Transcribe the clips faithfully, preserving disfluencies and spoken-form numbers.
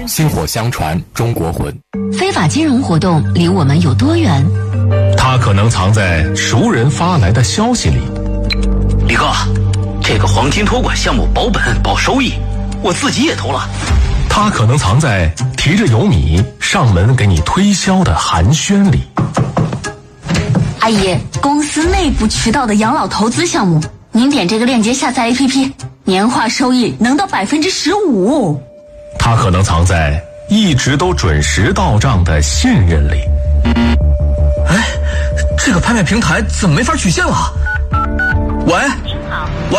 薪火相传，中国魂。 非法金融活动离我们有多远？ 它可能藏在熟人发来的消息里。 李哥，这个黄金托管项目保本保收益，我自己也投了。 它可能藏在提着油米上门给你推销的寒暄里。 阿姨，公司内部渠道的养老投资项目，您点这个链接下载 A P P， 年化收益能到百分之十五。 它可能藏在一直都准时到账的信任里。 哎，这个拍卖平台怎么没法取现了？喂， 您好， 喂，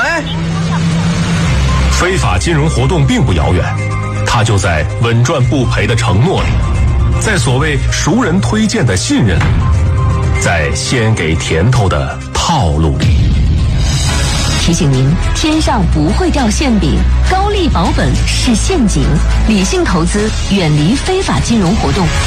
非法金融活动并不遥远，它就在稳赚不赔的承诺里，在所谓熟人推荐的信任里，在先给甜头的套路里。 提醒您，天上不会掉馅饼，高利保本是陷阱，理性投资，远离非法金融活动。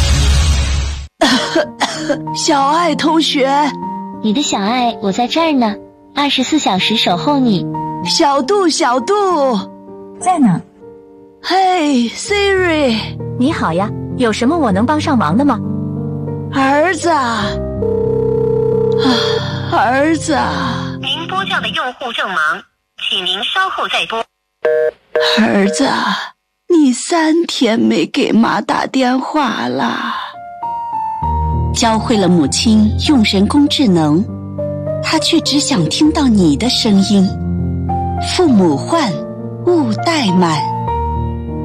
小爱同学， 你的小爱，我在这儿呢，二十四小时守候你。 小杜，小杜， 在呢。 嘿 ，Siri， 你好呀，有什么我能帮上忙的吗？ 儿子，啊，儿子。 您拨叫的用户正忙，请您稍后再拨。 儿子，你三天没给妈打电话了。教会了母亲用人工智能，她却只想听到你的声音。父母唤，勿怠慢。